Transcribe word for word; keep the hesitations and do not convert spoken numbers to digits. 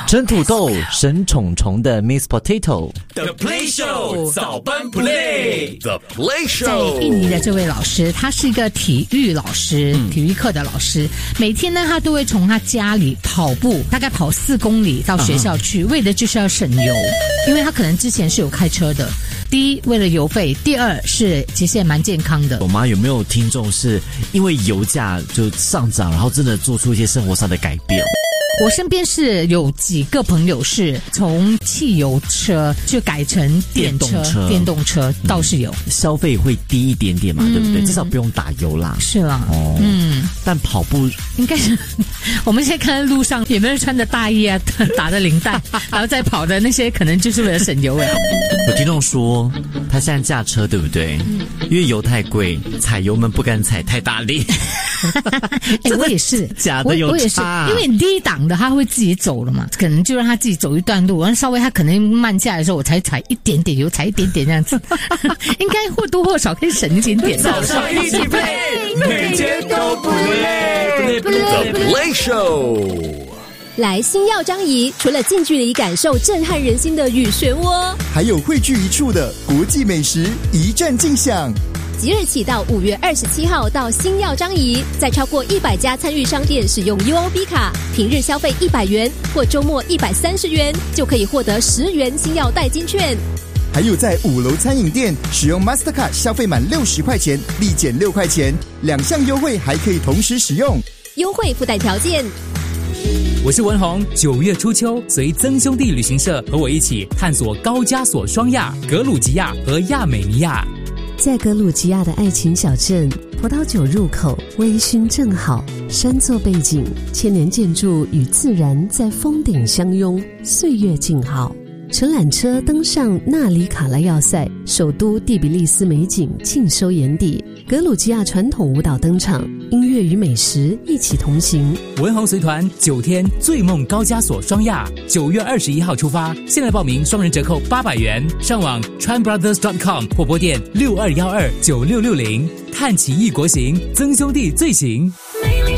真土豆，神宠宠的 Miss Potato。The Play Show 早班 Play。The Play Show 在印尼的这位老师，他是一个体育老师，嗯、体育课的老师。每天呢，他都会从他家里跑步，大概跑四公里到学校去，啊、为的就是要省油，因为他可能之前是有开车的。第一，为了油费；第二是其实也蛮健康的。 我妈有没有听众是因为油价就上涨，然后真的做出一些生活上的改变？ 我身边是有几个朋友是从汽油车就改成电车、电动车，电动车倒是有、 嗯、消费会低一点点嘛，嗯、对不对？至少不用打油啦。 是啦， 哦，嗯，但跑步应该是我们现在看到路上有没有穿着大衣啊，打着领带，然后再跑的那些，可能就是为了省油哎。 有听众说他现在驾车对不对？嗯、因为油太贵，踩油门不敢踩太大力。 哎、欸，我也是， 假的有差， 我也是，因为低档的他会自己走了嘛，可能就让他自己走一段路，然后稍微他可能慢下来的时候，我才踩一点点油，踩一点点这样子，应该或多或少可以省一点点。 早上一起 play， 每天都不累。The Play Show。 来星耀张仪，除了近距离感受震撼人心的雨漩涡， 还有汇聚一处的国际美食一战尽享。 即日起到五月二十七号到星耀张仪，在超过一百家参与商店使用 U O B 卡，平日消费一百元或周末一百三十元，就可以获得十元星耀代金券。 还有在五楼餐饮店使用 Mastercard 消费满六十块钱立减六块钱，两项优惠还可以同时使用， 优惠附带条件。 我是文宏，九月初秋，随曾兄弟旅行社和我一起探索高加索双亚、格鲁吉亚和亚美尼亚。 在格鲁吉亚的爱情小镇，葡萄酒入口，微醺正好，山作背景，千年建筑与自然在峰顶相拥，岁月静好。乘缆车登上纳里卡拉要塞，首都第比利斯美景尽收眼底。格鲁吉亚传统舞蹈登场，音乐与美食一起同行。 文豪随团九天醉梦高加索双亚，九月二十一号出发，现在报名双人折扣八百元，上网 tran brothers dot com 或拨电六二一二九六六零，探奇异国行，曾兄弟最行。